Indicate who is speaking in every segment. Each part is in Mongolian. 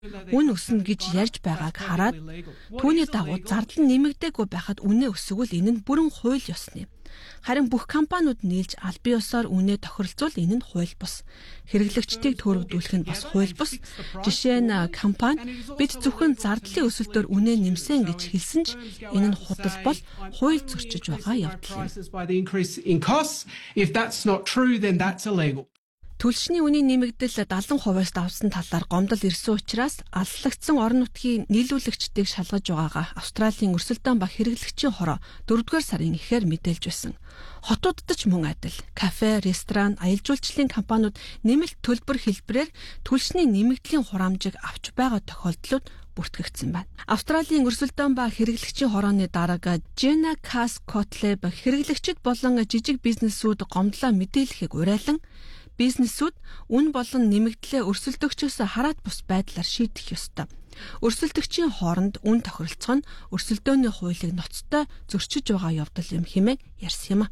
Speaker 1: Үн өснө гэж ярьж байгааг хараад түүний дагуу зардал нь нэмэгдээгүй байхад үнэ өсгөл энэ нь бүрэн хууль ёсны. Харин бүх компаниуд нийлж аль бие ёсоор үнэ тохиролцвол энэ нь хууль бус. Хэрэглэгчдийг төрөгдүүлэх нь бас хууль бус. Жишээ нь компани бид зөвхөн зардлын өсөлтөөр үнэ нэмсэн гэж хэлсэн ч энэ нь худал бол хууль зөрчиж байгаа явдал юм. Түлшний үнийн нэмэгдэл 70%-аас давсан талаар гомдол ирсэн учраас алслагдсан орон нутгийн нийлүүлэгчдийг шалгаж байгаагаа Австралийн өрсөлдөөн ба хэрэглэгчийн хороо 4-р сарын эхээр мэдээлж байсан. Хотуудад ч мөн адил. Кафе, ресторан, аялал жуулчлалын компаниуд нэмэлт төлбөр хэлбэрээр түлшний нэмэгдлийн хураамжийг авч байгаа тохиолдлууд бүртгэгдсэн байна. Австралийн өрсөлдөөн ба хэрэглэгчийн хорооны дарга Jenna Cass-Cotleb хэрэглэгчид болон жижиг бизнесүүд гомдлоо мэдээлэхийг уриалан бизнесүүд үн болон нэмэгдлээ өрсөлдөгчөөс хараат бус байдлаар шийдэх ёстой. Өрсөлдөгчийн хооронд үн тохиролцох нь өрсөлдөөний хуулийг ноцтой зөрчиж байгаа явдал юм хэмээн ярьсан юм а.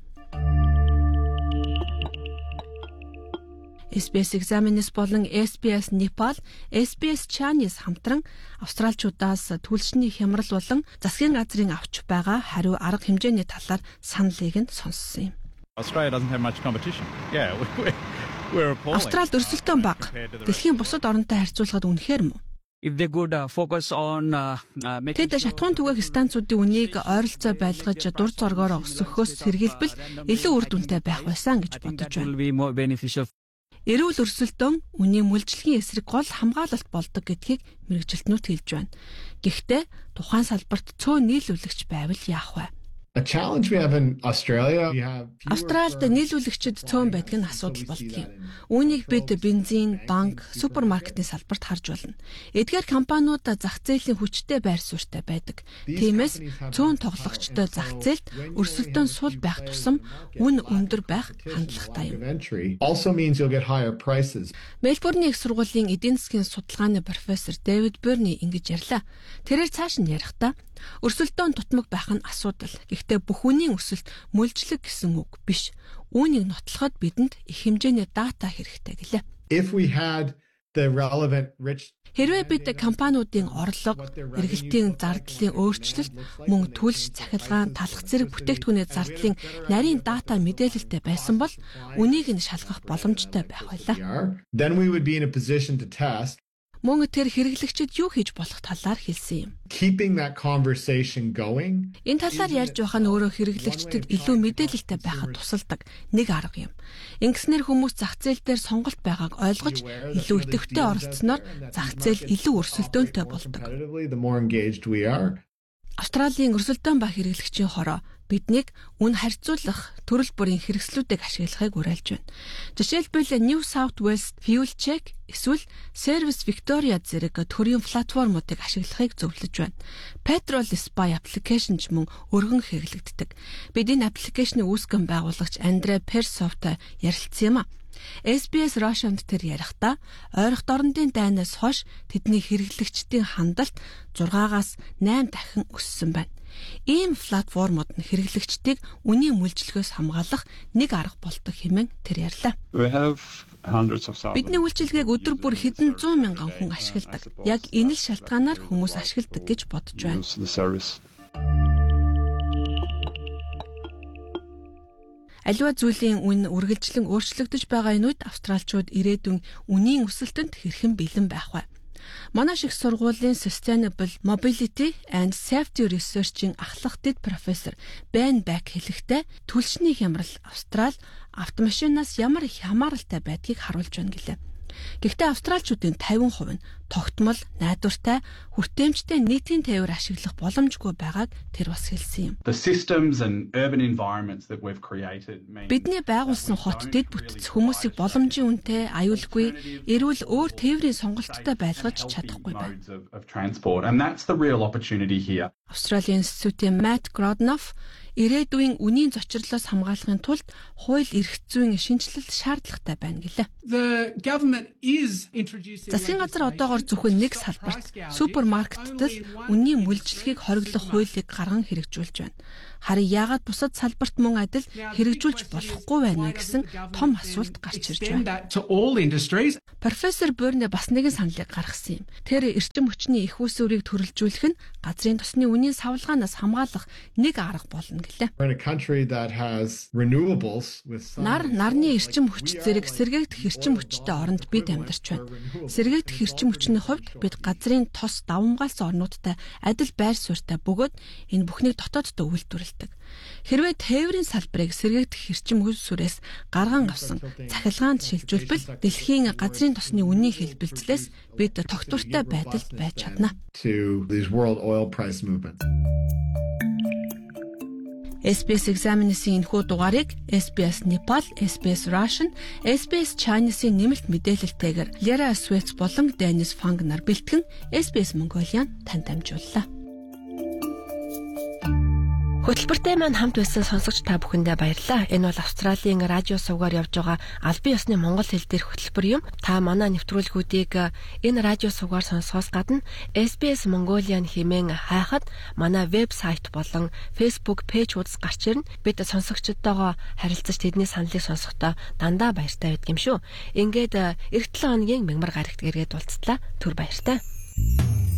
Speaker 1: SBS Examines болон SBS Nepal, SBS Chinese хамтран австралчуудаас түлшний хямрал болон засгийн газрын авч байгаа хариу арга хэмжээний талаар саналыг нь сонссон юм.
Speaker 2: Australia doesn't have much competition. Yeah,
Speaker 1: Австралид өрсөлдөөн бага. Дэлхийн бусад оронтой харьцуулахад үнэхээр мөн. Тэд шатхуун түгээх станцуудын үнийг ойролцоо байлгаж дур зоргоор өсгөхөөс сэргийлбэл илүү үр дүнтэй байх байсан гэж бодож байна. Эрүүл өрсөлдөөн үнийн мүлжлэгийн эсрэг гол хамгаалалт болдог гэдгийг мэргэжилтнүүд хэлж байна. Гэхдээ тухайн салбарт цөөн нийлүүлэгч байвал яах вэ? Австралид нийлүүлэгчид цөөн байдаг нь асуудал болдгийм. Үүнийг бид бензин, банк, супермаркетын салбарт харж болно. Эдгээр компаниуд зах зээлийн хүчтэй байр суурьтай байдаг. Тиймээс цөөн тоглогчтой зах зээлд өрсөлдөөн сул байх тусам үн өндөр байх хандлагатай юм. Мельбурний их сургуулийн эдийн засгийн судалгааны профессор Дэвид Берни ингэж ярьлаа. Тэрээр цааш нь ярихдаа өрсөлдөөн тутмаг байх нь асуудал. Гэхдээ бүх үнийн өсөлт мүлжлэг гэсэн үг биш. Үүнийг нотлоход бидэнд их хэмжээний дата хэрэгтэй гэлээ. Хэрвээ бид компаниудын орлого, эргэлтийн зардлын өөрчлөлт, мөн түлш, цахилгаан, талах зэрэг бүтээгдэхүүний зардлын нарийн дата мэдээлэлтэй байсан бол үнийг нь шалгах боломжтой байх байлаа. Мөн тэр хэрэглэгчид юу хийж болох талаар хэлсэн юм. Энэ талаар ярьж байх нь өөрөө хэрэглэгчдэд илүү мэдээлэлтэй байхад тусалдаг нэг арга юм. Ингэснээр хүмүүс зах зээл дээр сонголт байгааг ойлгож илүү идэвхтэй оролцсноор зах зээл илүү өрсөлдөөнтэй болдог. Австралийн өрсөлдөөн ба хэрэглэгчийн хороо биднийг үн харьцуулах төрөл бүрийн хэрэгслүүдийг ашиглахыг уриалж байна. Жишээлбэл New South Wales Fuel Check эсвэл Service Victoria зэрэг төрийн платформуудыг ашиглахыг зөвлөж байна. Petrol Spy application ч мөн өргөн хэрэглэгддэг. Бид энэ аппликейшны үүсгэн байгуулагч Андре Персовтой ярилцсан юм а. SBS Russian-д тэр ярихдаа ойрох дорнодын дайнаас хойш тэдний хэрэглэгчдийн хандлт 6-аас 8 дахин өссөн байна. Ийм платформуд нь хэрэглэгчдийг үнийн мүлжлэгөөс хамгаалах нэг арга болдог хэмээн тэр ярьлаа. Бидний үйлчилгээг өдөр бүр хэдэн 100,000 хүн ашигладаг. Яг энэ л шалтгаанаар хүмүүс ашигладаг гэж бодож байна. Аливаа зүйлийн үн үргэлжлэн өөрчлөгдөж байгаа энэ үед австралчууд ирээдүйн үнийн өсөлтөнд хэрхэн бэлэн байх вэ? Манай шиг сургуулийн Sustainable Mobility and Safety Research-ийн ахлах дэд профессор Ben Beck хэлэхдээ түлшний хямрал Австрал автомашинаас ямар их хамааралтай байдгийг харуулж байна гэлээ. Гэхдээ австралчуудын 50% нь тогтмол, найдвартай, хүртээмжтэй нийтийн тээвэр ашиглах боломжгүй байгааг тэр бас хэлсэн юм. Бидний байгуулсан хот дэд бүтц хүмүүсийг боломжийн үнэтэй, аюулгүй, эрүүл өөр тээврийн сонголттой байлгаж чадахгүй байна. Австралийн институтийн Matt Grodnoff ирээдүйн үнийн зочирлоос хамгаалахын тулд хууль эрх зүйн шинжилэлт шаардлагатай байна гэлээ. Засгийн газар одоогоор зөвхөн нэг салбарт супермаркеттэл үнийн мүлжлэгийг хориглох хуулийг гарган хэрэгжүүлж байна. Харин яагаад бусад салбарт мөн адил хэрэгжүүлж болохгүй байна гэсэн том асуулт гарч ирж байна. Профессор Бурне бас нэгэн саналыг гаргасан юм. Тэр эрчим хүчний их усүрийг төрөлжүүлэх нь газрын тосны үнийн савлгаанаас хамгаалах нэг арга болно гэлээ. Нарны эрчим хүч зэрэг сэргээгдэх эрчим хүчтэй оронд бид амьдарч байна. Сэргээгдэх эрчим хүчний хувьд бид газрын тос давамгаалсан орнуудтай адил байр суурьтай бөгөөд энэ бүхнийг дотооддоо үйлдвэрлэдэг. Хэрвээ тээврийн салбарыг сэргээгдэх эрчим хүчсүрээс гарган авсан цахилгаанд шилжүүлбэл дэлхийн газрын тосны үнийн хэлбэлцлээс бид тогтвортой байдалд байж чадна. SBS Examine-ийн энэхүү дугаарыг SBS Nepal, SBS Russian, SBS Chinese-ийн нэмэлт мэдээлэлтэйгээр Lera Swets болон Dennis Fang нар бэлтгэн SBS Mongolian танд дамжууллаа. Хөтөлбөртэй маань хамт байсан сонсогч та бүхэндээ баярлалаа. Энэ бол Австралийн радио сувгаар явж байгаа албан ёсны монгол хэл дээрх хөтөлбөр юм. Та манай нэвтрүүлгүүдийг энэ радио сувгаар сонсохоос гадна SBS Mongolian хэмээн хайхад манай вебсайт болон Facebook пэйжуудаас гарч ирнэ. Бид сонсогчдтойгоо харилцаж тэдний саналыг сонсохдоо дандаа баяртай байдаг юм шүү. Ингээд эх 7 хоногийн мягмар гарагт эргээд уулзтлаа. Түр баяртай.